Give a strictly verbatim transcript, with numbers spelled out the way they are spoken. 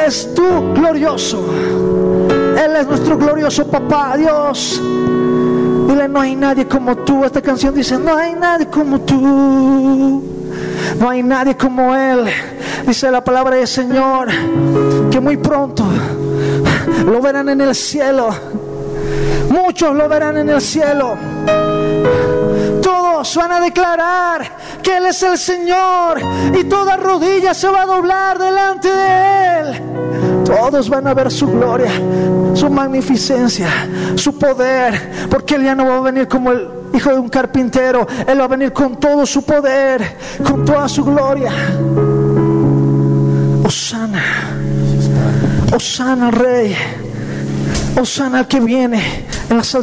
es tu glorioso. Él es nuestro glorioso papá, Dios. Dile, no hay nadie como tú. Esta canción dice, no hay nadie como tú. No hay nadie como Él. Dice la palabra del Señor que muy pronto lo verán en el cielo. Muchos lo verán en el cielo. Todos van a declarar que Él es el Señor, y toda rodilla se va a doblar delante de Él. Todos van a ver su gloria, su magnificencia, su poder, porque Él ya no va a venir como el hijo de un carpintero. Él va a venir con todo su poder, con toda su gloria. Hosana, Hosana al Rey, Hosana al que viene en las alturas.